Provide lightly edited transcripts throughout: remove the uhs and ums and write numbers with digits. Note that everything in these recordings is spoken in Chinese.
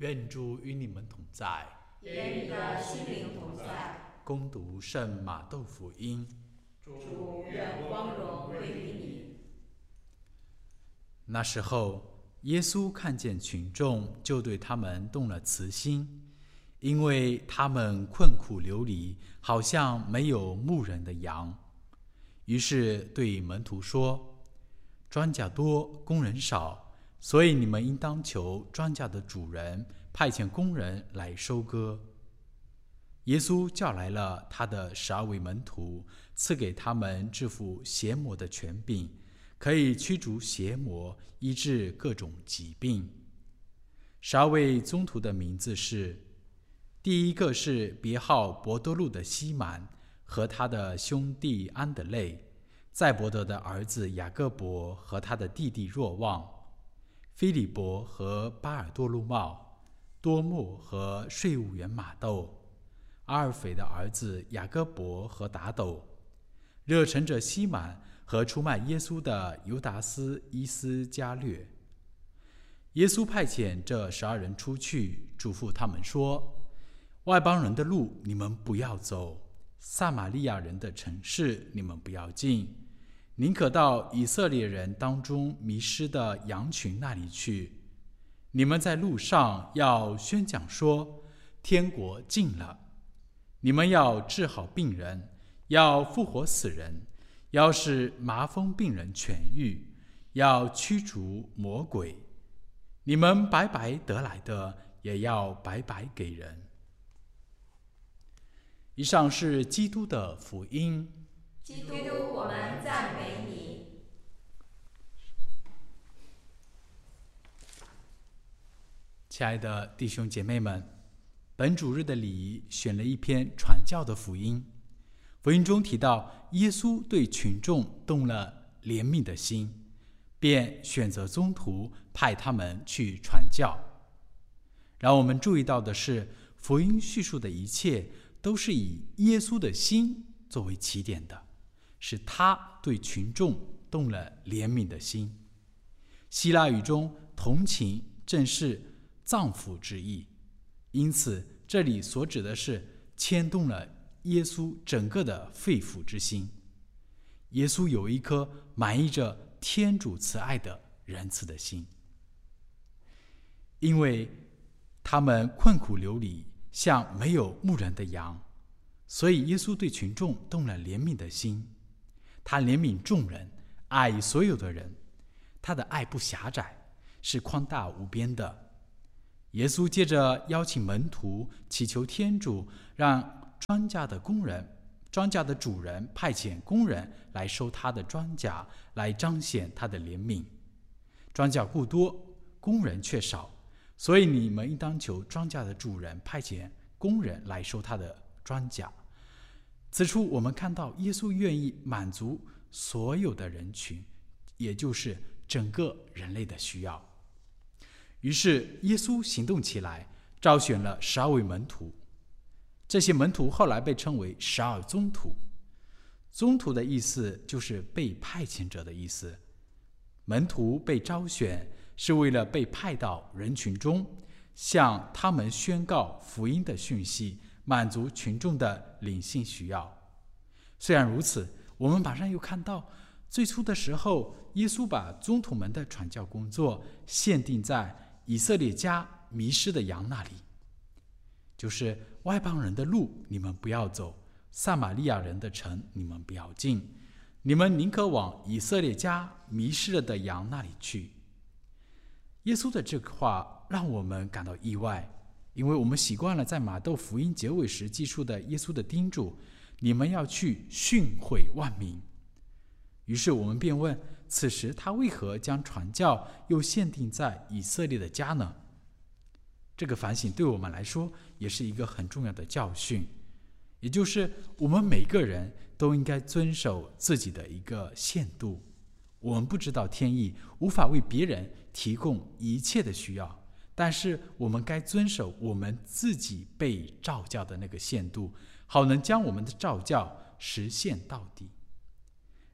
愿主与你们同在， 也与你的心灵同在。 恭读圣马窦福音。 主，愿光荣归于你。 那时候，耶稣看见群众，就对他们动了慈心，因为他们困苦流离，好像没有牧人的羊。于是对门徒说：庄稼多，工人少，所以你们应当求庄稼的主人派遣工人来收割。耶稣叫来了他的12位门徒，赐给他们治服邪魔的权柄，可以驱逐邪魔，医治各种疾病。12位宗徒的名字是：第一个是别号伯多禄的西满和他的兄弟安德肋，载伯德的儿子雅各伯和他的弟弟若望，腓利伯和巴尔多禄茂，多默和税务员马窦，阿尔斐的儿子雅各伯和达斗，热诚者西满和出卖耶稣的犹达斯伊斯加略。耶稣派遣这12人出去，嘱咐他们说：外邦人的路你们不要走，撒玛利亚人的城市你们不要进，宁可到以色列人当中迷失的羊群那里去。你们在路上要宣讲说，天国近了。你们要治好病人，要复活死人，要使麻风病人痊愈，要驱逐魔鬼。你们白白得来的，也要白白给人。以上是基督的福音。 基督，我们赞美你。 亲爱的弟兄姐妹们，本主日的礼仪选了一篇传教的福音。福音中提到，耶稣对群众动了怜悯的心，便选择宗徒派他们去传教。让我们注意到的是，福音叙述的一切都是以耶稣的心作为起点的，是他对群众动了怜悯的心。希腊语中同情正是脏腑之意，因此这里所指的是牵动了耶稣整个的肺腑之心。耶稣有一颗满溢着天主慈爱的仁慈的心，因为他们困苦流离，像没有牧人的羊，所以耶稣对群众动了怜悯的心。他怜悯众人，爱所有的人，他的爱不狭窄，是宽大无边的。耶稣接着邀请门徒祈求天主让庄稼的主人派遣工人来收他的庄稼，来彰显他的怜悯。庄稼故多，工人却少，所以你们应当求庄稼的主人派遣工人来收他的庄稼。此处我们看到耶稣愿意满足所有的人群，也就是整个人类的需要。于是耶稣行动起来，召选了12位门徒。这些门徒后来被称为12宗徒。宗徒的意思就是被派遣者的意思。门徒被招选是为了被派到人群中，向他们宣告福音的讯息，满足群众的灵性需要。虽然如此，我们马上又看到，最初的时候，耶稣把宗徒们的传教工作限定在以色列家迷失的羊那里，就是外邦人的路你们不要走，撒玛利亚人的城你们不要进，你们宁可往以色列家迷失了的羊那里去。耶稣的这个话让我们感到意外，因为我们习惯了在马窦福音结尾时记述的耶稣的叮嘱：你们要去训诲万民。于是我们便问，此时他为何将传教又限定在以色列的家呢？这个反省对我们来说也是一个很重要的教训，也就是我们每个人都应该遵守自己的一个限度。我们不知道天意，无法为别人提供一切的需要，但是我们该遵守我们自己被召教的那个限度，好能将我们的召教实现到底。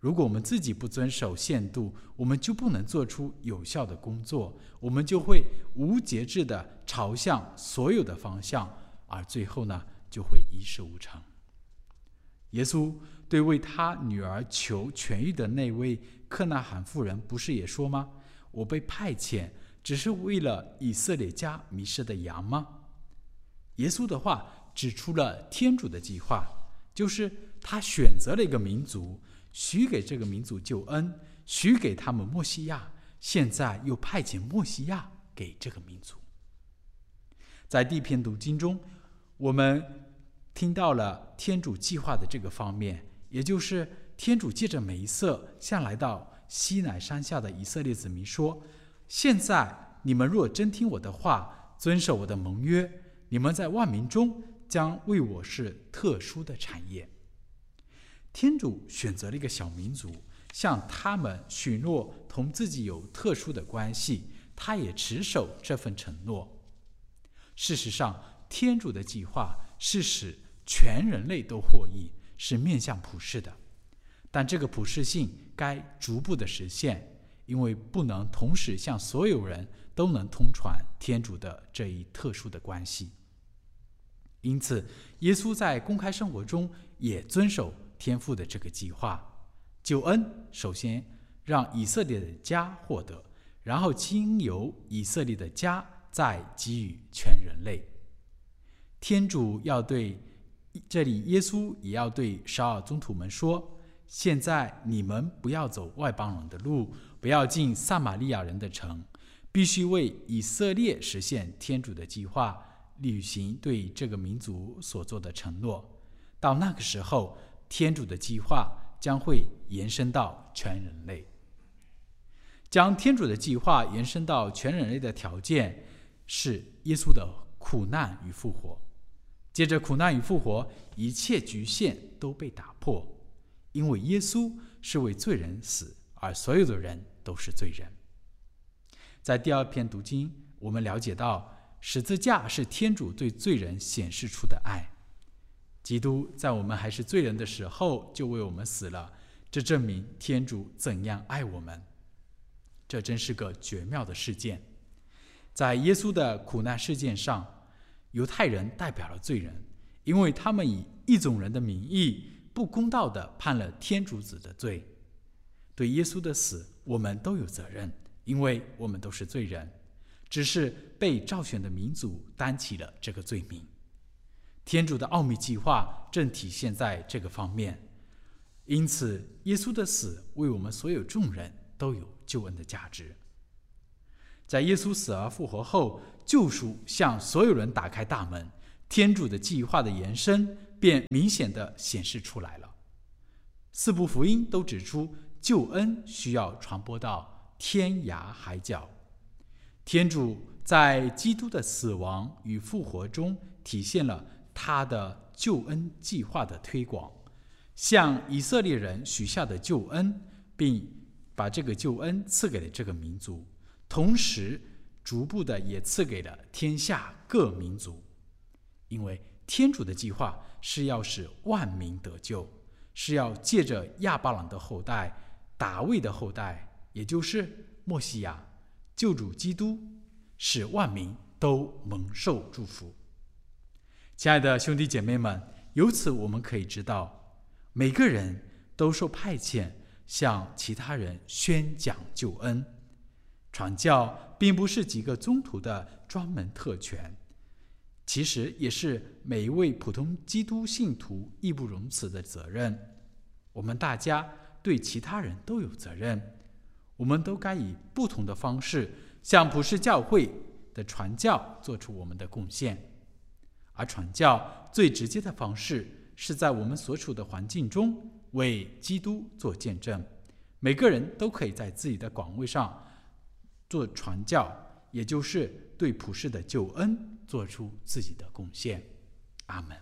如果我们自己不遵守限度，我们就不能做出有效的工作，我们就会无节制地朝向所有的方向，而最后呢，就会一事无成。耶稣对为他女儿求痊愈的那位克纳罕妇人不是也说吗？我被派遣只是为了以色列家迷失的羊吗？耶稣的话指出了天主的计划，就是他选择了一个民族，许给这个民族救恩，许给他们默西亚，现在又派遣默西亚给这个民族。在第一篇读经中，我们听到了天主计划的这个方面，也就是天主借着梅瑟向来到西乃山下的以色列子民说，现在你们若真听我的话，遵守我的盟约，你们在万民中将为我是特殊的产业。天主选择了一个小民族，向他们许诺同自己有特殊的关系，他也持守这份承诺。事实上，天主的计划是使全人类都获益，是面向普世的，但这个普世性该逐步的实现，因为不能同时向所有人都能通传天主的这一特殊的关系。因此，耶稣在公开生活中也遵守天父的这个计划。救恩首先让以色列的家获得，然后经由以色列的家再给予全人类。天主要对这里，耶稣也要对12宗徒们说，现在你们不要走外邦人的路，不要进撒玛利亚人的城，必须为以色列实现天主的计划，履行对这个民族所做的承诺。到那个时候，天主的计划将会延伸到全人类。将天主的计划延伸到全人类的条件是耶稣的苦难与复活。借着苦难与复活，一切局限都被打破，因为耶稣是为罪人死，而所有的人都是罪人。在第二篇读经，我们了解到十字架是天主对罪人显示出的爱。基督在我们还是罪人的时候就为我们死了，这证明天主怎样爱我们。这真是个绝妙的事件。在耶稣的苦难事件上，犹太人代表了罪人，因为他们以一种人的名义不公道地判了天主子的罪。对耶稣的死，我们都有责任，因为我们都是罪人，只是被召选的民族担起了这个罪名。天主的奥秘计划正体现在这个方面，因此耶稣的死为我们所有众人都有救恩的价值。在耶稣死而复活后，救赎向所有人打开大门，天主的计划的延伸便明显地显示出来了。四部福音都指出，救恩需要传播到天涯海角。天主在基督的死亡与复活中体现了他的救恩计划的推广，向以色列人许下的救恩，并把这个救恩赐给了这个民族，同时逐步的也赐给了天下各民族。因为天主的计划是要使万民得救，是要借着亚巴郎的后代、大卫的后代，也就是默西亚救主基督，使万民都蒙受祝福。亲爱的兄弟姐妹们，由此我们可以知道，每个人都受派遣向其他人宣讲救恩。传教并不是几个宗徒的专门特权，其实也是每一位普通基督信徒义不容辞的责任。我们大家对其他人都有责任，我们都该以不同的方式向普世教会的传教做出我们的贡献。而传教最直接的方式是在我们所处的环境中为基督做见证。每个人都可以在自己的岗位上做传教，也就是对普世的救恩做出自己的贡献。阿们。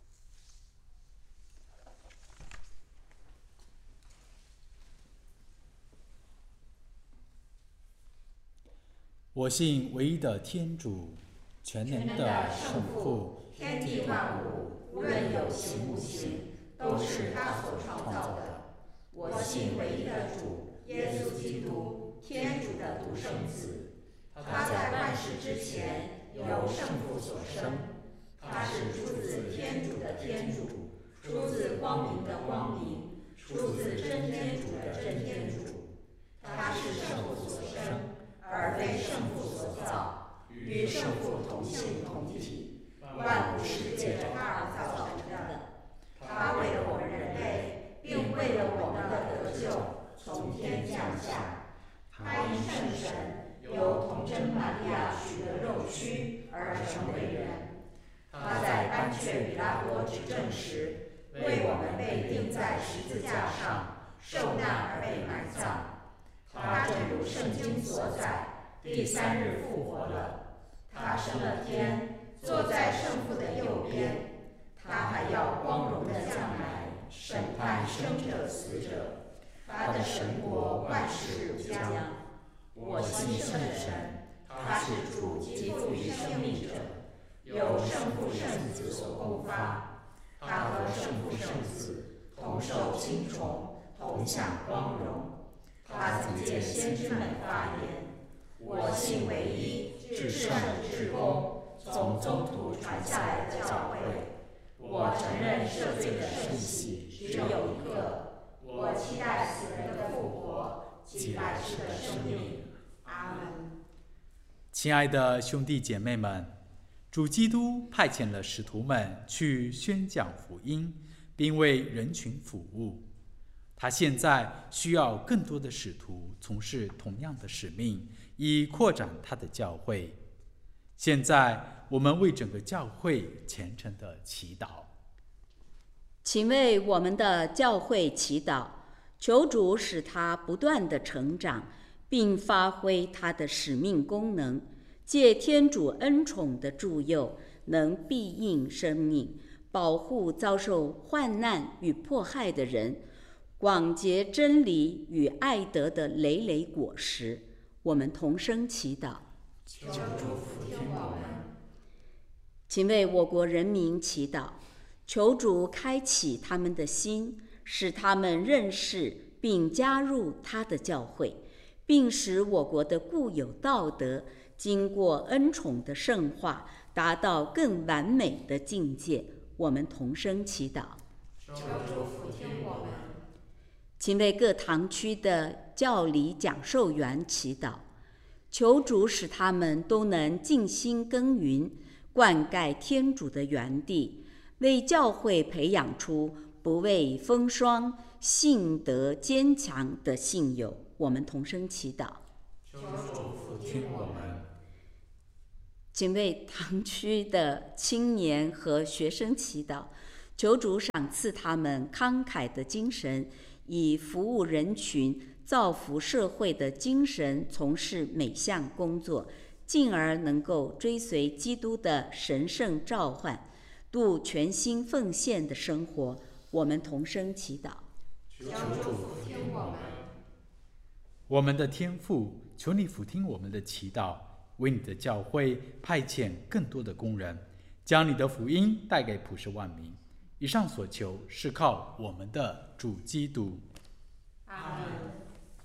我信唯一的天主，全能的圣父， 天地万物，无论有形无形，都是他所创造的。 我信唯一的主耶稣基督，天主的独生子。他在万世之前由圣父所生，他是出自天主的天主，出自光明的光明，出自真天主的真天主。他是圣父所生，而非圣父所造，与圣父同性同体，万物是借着他而造成的。他为了我们人类，并为了我们的得救，从天降下。他因圣神由童贞玛利亚取得肉躯而成为人。他在班却比拉多执政时，为我们被钉在十字架上，受难而被埋葬。他正如圣经所载，第3日复活了。他升了天，坐在圣父的右边。他还要光荣的将来，审判生者死者。他的神国万事如将。我信圣神，他是主及赋予生命者，由圣父圣子所共发。他和圣父圣子同受青虫，同享光荣。他曾借先知们发言：我信唯一至圣至公，从宗徒传下来的教会。我承认赦罪的圣洗只有一个。我期待死人的复活及来世的生命。阿门。 亲爱的兄弟姐妹们，主基督派遣了使徒们去宣讲福音，并为人群服务。他现在需要更多的使徒从事同样的使命，以扩展他的教会。现在我们为整个教会虔诚的祈祷。 请为我们的教会祈祷，求主使他不断的成长，并发挥他的使命功能，借天主恩宠的助佑，能庇应生命，保护遭受患难与迫害的人，广结真理与爱德的累累果实。我们同声祈祷。 求主福听我们。 请为我国人民祈祷，求主开启他们的心，使他们认识并加入他的教会，并使我国的固有道德经过恩宠的圣化，达到更完美的境界。我们同声祈祷。 求主福听我们。 请为各堂区的教理讲授员祈祷，求主使他们都能尽心耕耘，灌溉天主的园地，为教会培养出不畏风霜、信德坚强的信友。我们同声祈祷。 求主福听我们。 请为堂区的青年和学生祈祷，求主赏赐他们慷慨的精神，以服务人群、造福社会的精神从事每项工作，进而能够追随基督的神圣召唤，度全心奉献的生活。我们同声祈祷。 求主福听我们。 我们的天父，求你俯听我们的祈祷，为你的教会派遣更多的工人，将你的福音带给普世万民。以上所求是靠我们的主基督。 阿门。